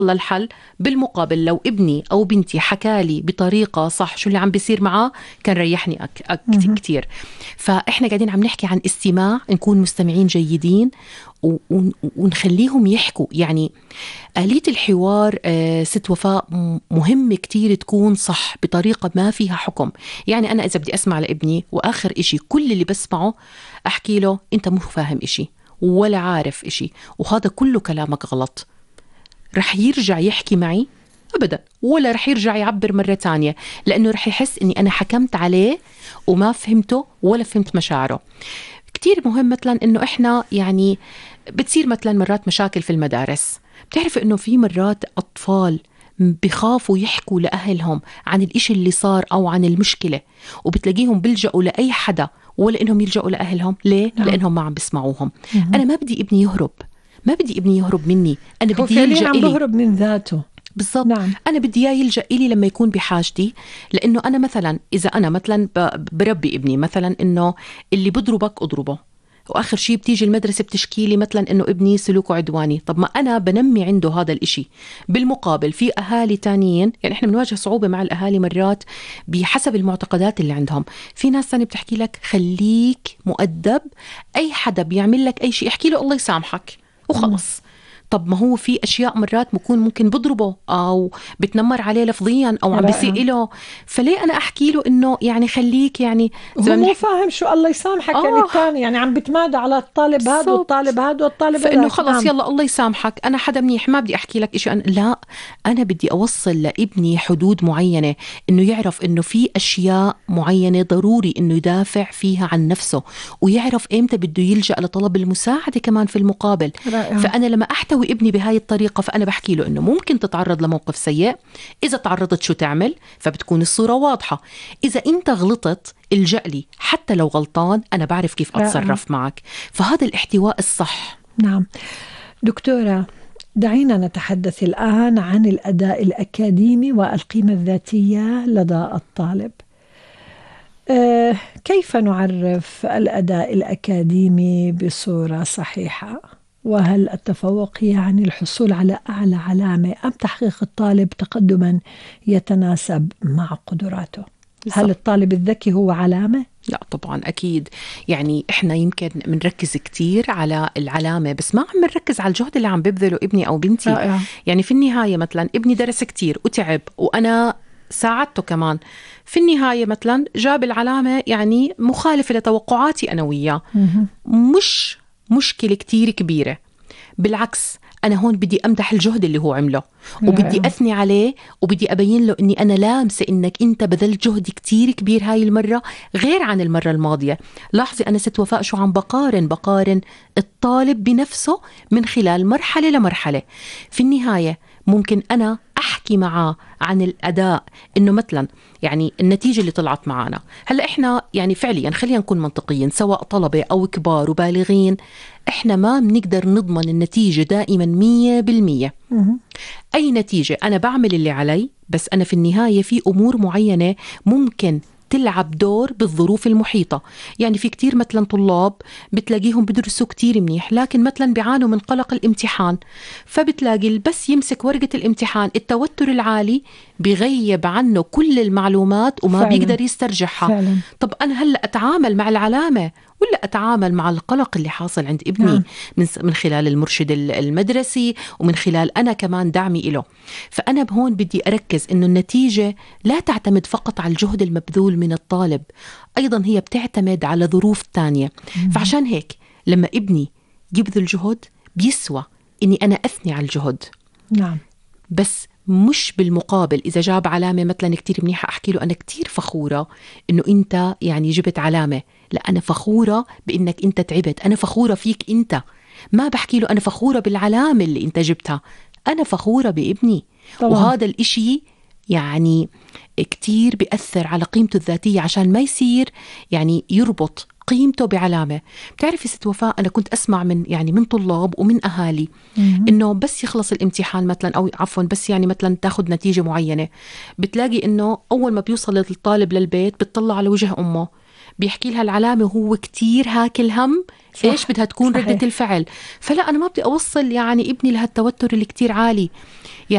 للحل. بالمقابل لو ابني أو بنتي حكالي بطريقة صح شو اللي عم بيصير معاه كان ريحني كتير. فإحنا قاعدين عم نحكي عن استماع، نكون مستمعين جيدين ونخليهم يحكوا. يعني آلية الحوار ست وفاء مهم كتير تكون صح بطريقة ما فيها حكم. يعني أنا إذا بدي أسمع لابني وآخر إشي كل اللي بسمعه أحكي له أنت مو فاهم إشي ولا عارف إشي وهذا كله كلامك غلط، رح يرجع يحكي معي أبدا، ولا رح يرجع يعبر مرة تانية، لأنه رح يحس أني أنا حكمت عليه وما فهمته ولا فهمت مشاعره. كتير مهم مثلا أنه إحنا يعني بتصير مثلا مرات مشاكل في المدارس. بتعرف أنه في مرات أطفال بخافوا يحكوا لأهلهم عن الإشي اللي صار أو عن المشكلة، وبتلاقيهم بيلجأوا لأي حدا ولا إنهم يلجأوا لأهلهم. ليه؟ لأنهم ما عم بسمعوهم. أنا ما بدي ابني يهرب، ما بدي ابني يهرب مني، أنا بدي يلجأ عم بهرب من ذاته. بالضبط. أنا بدي إياه يلجأ إلي لما يكون بحاجتي. لأنه أنا مثلا إذا أنا مثلا بربي ابني مثلا إنه اللي بضربك أضربه، وآخر شيء بتيجي المدرسة بتشكي لي مثلا إنه ابني سلوكه عدواني، طب ما أنا بنمي عنده هذا الإشي. بالمقابل في أهالي تانيين، يعني إحنا بنواجه صعوبة مع الأهالي مرات بحسب المعتقدات اللي عندهم. في ناس تانية بتحكي لك خليك مؤدب، أي حدا بيعمل لك أي شيء احكي له الله يسامحك وخلص. طب ما هو في أشياء مرات ممكن بضربه أو بتنمر عليه لفظيا أو عم بيسيء له، فليه أنا أحكي له إنه يعني خليك، يعني هو مو فاهم شو الله يسامحك. يعني الثاني يعني عم بتمادى على الطالب هذا والطالب هذا والطالب هذا، فإنه خلص يلا الله يسامحك، أنا حدا منيح ما بدي أحكي لك إشي. لا، أنا بدي أوصل لابني حدود معينة، إنه يعرف إنه في أشياء معينة ضروري إنه يدافع فيها عن نفسه، ويعرف إمتى بده يلجأ لطلب المساعدة كمان في المقابل. فأنا لما أحتوي ابني بهاي الطريقة فأنا بحكي له إنه ممكن تتعرض لموقف سيء، إذا تعرضت شو تعمل، فبتكون الصورة واضحة. إذا أنت غلطت الجأ لي، حتى لو غلطان أنا بعرف كيف أتصرف معك. فهذا الاحتواء الصح. نعم دكتورة، دعينا نتحدث الآن عن الأداء الأكاديمي والقيمة الذاتية لدى الطالب. كيف نعرف الأداء الأكاديمي بصورة صحيحة؟ وهل التفوق يعني الحصول على أعلى علامة أم تحقيق الطالب تقدما يتناسب مع قدراته؟ هل الطالب الذكي هو علامة؟ لا طبعا أكيد. يعني إحنا يمكن منركز كتير على العلامة، بس ما عم نركز على الجهد اللي عم ببذله ابني أو بنتي. يعني في النهاية مثلا ابني درس كتير وتعب وأنا ساعدته كمان، في النهاية مثلا جاب العلامة يعني مخالفة لتوقعاتي أنا وياه، مش مشكلة كتير كبيرة. بالعكس أنا هون بدي أمدح الجهد اللي هو عمله، وبدي أثني عليه، وبدي أبين له أني أنا لامسة أنك أنت بذلت جهد كتير كبير هاي المرة غير عن المرة الماضية. لاحظي أنا ست وفاء شو عم بقارن الطالب بنفسه من خلال مرحلة لمرحلة. في النهاية ممكن أنا أحكي معاه عن الأداء، إنه مثلا يعني النتيجة اللي طلعت معانا هلأ إحنا يعني فعليا خلينا نكون منطقيين، سواء طلبة أو كبار وبالغين، إحنا ما بنقدر نضمن النتيجة دائما 100%. أي نتيجة أنا بعمل اللي علي، بس أنا في النهاية في أمور معينة ممكن تلعب دور بالظروف المحيطة. يعني في كتير مثلا طلاب بتلاقيهم بدرسوا كتير منيح، لكن مثلا بيعانوا من قلق الامتحان، فبتلاقي بس يمسك ورقة الامتحان التوتر العالي بيغيب عنه كل المعلومات وما بيقدر يسترجعها. طب أنا هلأ أتعامل مع العلامة ولا أتعامل مع القلق اللي حاصل عند ابني من خلال المرشد المدرسي ومن خلال أنا كمان دعمي له. فأنا بهون بدي أركز إنه النتيجة لا تعتمد فقط على الجهد المبذول من الطالب، أيضا هي بتعتمد على ظروف تانية. فعشان هيك لما ابني يبذل جهد بيسوى إني أنا أثني على الجهد. بس مش بالمقابل إذا جاب علامة مثلا كتير منيحة أحكي له أنا كتير فخورة إنه أنت يعني جبت علامة. لا، أنا فخورة بإنك أنت تعبت، أنا فخورة فيك أنت. ما بحكي له أنا فخورة بالعلامة اللي أنت جبتها، أنا فخورة بابني طبعا. وهذا الإشي يعني كتير بيأثر على قيمته الذاتية، عشان ما يصير يعني يربط قيمته بعلامة. بتعرفي ست وفاء، أنا كنت أسمع من طلاب ومن أهالي إنه بس يخلص الامتحان مثلا، أو عفوا بس يعني مثلا تاخد نتيجة معينة، بتلاقي إنه أول ما بيوصل الطالب للبيت بتطلع على وجه أمه بيحكي لها العلامة وهو كتير هاكل هم، إيش بدها تكون ردة الفعل؟ فلا أنا ما بدي أوصل يعني ابني لهالتوتر اللي كتير عالي.